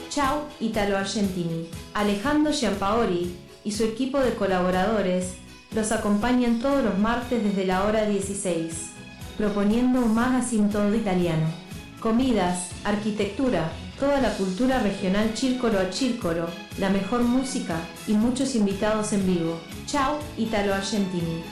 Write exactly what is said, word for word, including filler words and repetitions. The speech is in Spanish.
Ciao Italo Argentini. Alejandro Giampaoli y su equipo de colaboradores los acompañan todos los martes desde la hora dieciséis, proponiendo un magazine todo italiano. Comidas, arquitectura, toda la cultura regional círcolo a círcolo, la mejor música y muchos invitados en vivo. Ciao Italo Argentini.